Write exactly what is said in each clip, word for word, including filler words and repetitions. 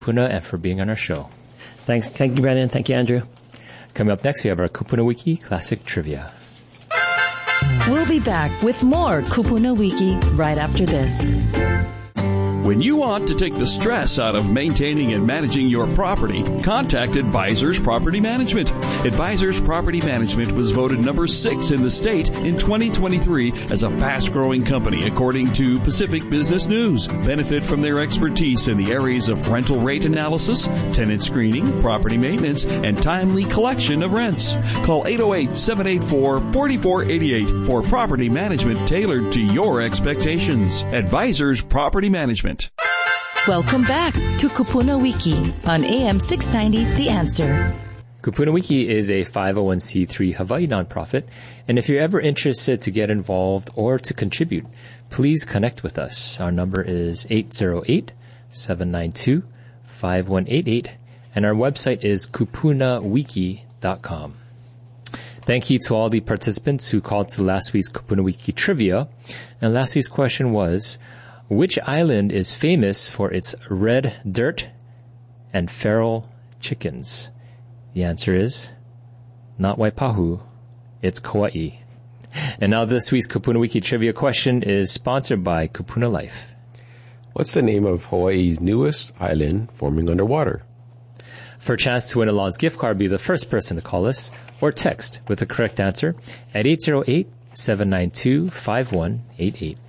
Kupuna and for being on our show. Thanks. Thank you, Brandon. Thank you, Andrew. Coming up next, we have our Kupuna Wiki Classic Trivia. We'll be back with more Kupuna Wiki right after this. When you want to take the stress out of maintaining and managing your property, contact Advisors Property Management. Advisors Property Management was voted number six in the state in twenty twenty-three as a fast-growing company according to Pacific Business News. Benefit from their expertise in the areas of rental rate analysis, tenant screening, property maintenance, and timely collection of rents. Call eight oh eight, seven eight four, four four eight eight for property management tailored to your expectations. Advisors Property Management. Welcome back to Kupuna Wiki on A M six ninety, The Answer. Kupuna Wiki is a five oh one c three Hawaii nonprofit, and if you're ever interested to get involved or to contribute, please connect with us. Our number is eight oh eight, seven nine two, five one eight eight, and our website is kupuna wiki dot com. Thank you to all the participants who called to last week's Kupuna Wiki Trivia. And last week's question was, which island is famous for its red dirt and feral chickens? The answer is not Waipahu, it's Kauai. And now this week's Kupuna Wiki Trivia question is sponsored by Kupuna Life. What's the name of Hawaii's newest island forming underwater? For a chance to win a Lawns gift card, be the first person to call us or text with the correct answer at eight oh eight, seven nine two, five one eight eight.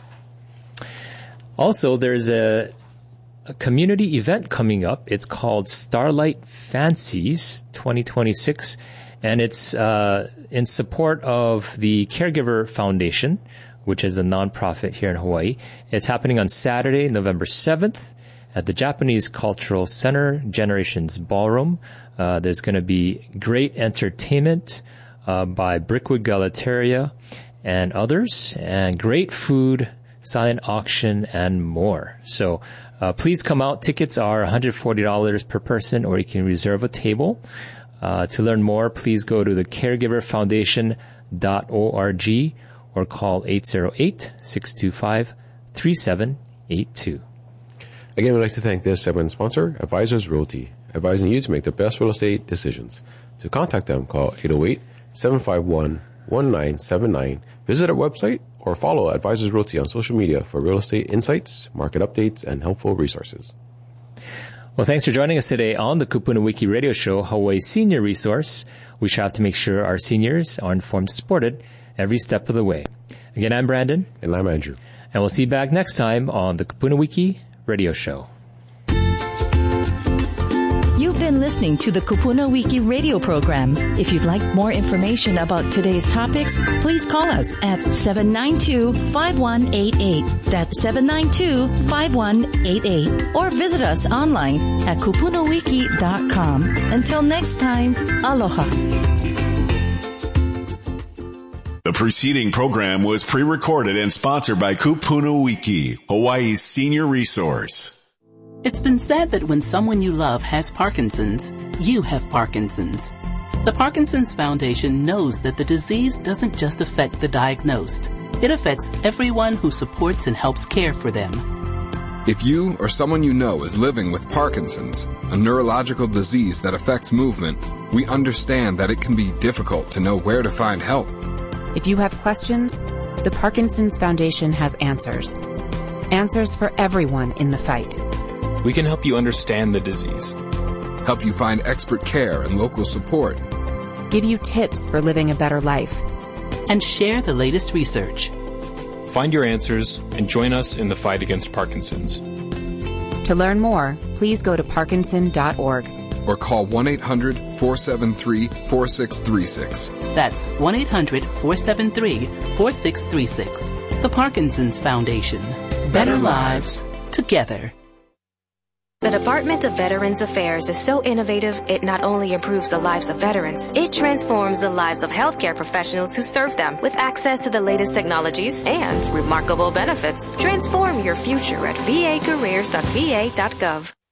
Also, there's a, a community event coming up. It's called Starlight Fancies twenty twenty-six, and it's uh, in support of the Caregiver Foundation, which is a nonprofit here in Hawaii. It's happening on Saturday, November seventh, at the Japanese Cultural Center, Generations Ballroom. Uh, there's going to be great entertainment uh, by Brickwood Galateria and others, and great food, silent auction, and more. So uh, please come out. Tickets are one hundred forty dollars per person, or you can reserve a table. Uh, to learn more, please go to the caregiver foundation dot org or call eight oh eight, six two five, three seven eight two. Again, we'd like to thank this segment sponsor, Advisors Realty, advising you to make the best real estate decisions. To contact them, call eight oh eight, seven five one, one nine seven nine, visit our website, or follow Advisors Realty on social media for real estate insights, market updates, and helpful resources. Well, thanks for joining us today on the Kupuna Wiki Radio Show, Hawaii's senior resource. We strive to make sure our seniors are informed and supported every step of the way. Again, I'm Brandon. And I'm Andrew. And we'll see you back next time on the Kupuna Wiki Radio Show. You've been listening to the Kupuna Wiki radio program. If you'd like more information about today's topics, please call us at seven nine two, five one eight eight. That's seven nine two, five one eight eight. Or visit us online at kupuna wiki dot com. Until next time, aloha. The preceding program was pre-recorded and sponsored by Kupuna Wiki, Hawaii's senior resource. It's been said that when someone you love has Parkinson's, you have Parkinson's. The Parkinson's Foundation knows that the disease doesn't just affect the diagnosed. It affects everyone who supports and helps care for them. If you or someone you know is living with Parkinson's, a neurological disease that affects movement, we understand that it can be difficult to know where to find help. If you have questions, the Parkinson's Foundation has answers. Answers for everyone in the fight. We can help you understand the disease, help you find expert care and local support, give you tips for living a better life, and share the latest research. Find your answers and join us in the fight against Parkinson's. To learn more, please go to parkinson dot org or call one eight hundred, four seven three, four six three six. That's one eight hundred, four seven three, four six three six. The Parkinson's Foundation. Better lives together. The Department of Veterans Affairs is so innovative, it not only improves the lives of veterans, it transforms the lives of healthcare professionals who serve them with access to the latest technologies and remarkable benefits. Transform your future at v a careers dot v a dot gov.